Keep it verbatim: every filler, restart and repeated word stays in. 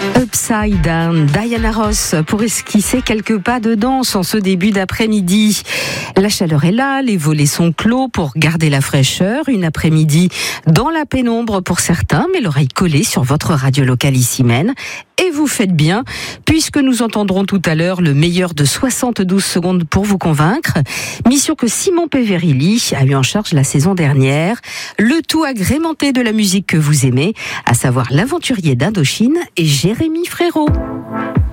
Upside Down, Diana Ross, pour esquisser quelques pas de danse en ce début d'après-midi. La chaleur est là, les volets sont clos pour garder la fraîcheur. Une après-midi dans la pénombre pour certains, mais l'oreille collée sur votre radio locale ici Maine. Et vous faites bien, puisque nous entendrons tout à l'heure le meilleur de soixante-douze secondes pour vous convaincre. Mission que Simon Peverilli a eu en charge la saison dernière. Le tout agrémenté de la musique que vous aimez, à savoir l'aventurier d'Indochine et Jérémy Frérot.